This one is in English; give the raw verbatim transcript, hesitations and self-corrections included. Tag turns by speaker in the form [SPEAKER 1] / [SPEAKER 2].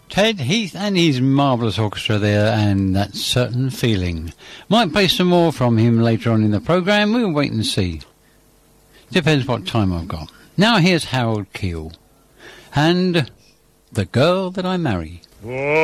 [SPEAKER 1] Ted Heath and his marvellous orchestra there, and That Certain Feeling. Might play some more from him later on in the programme. We'll wait and see. Depends what time I've got. Now here's Harold Keel and The Girl That I Marry. Whoa.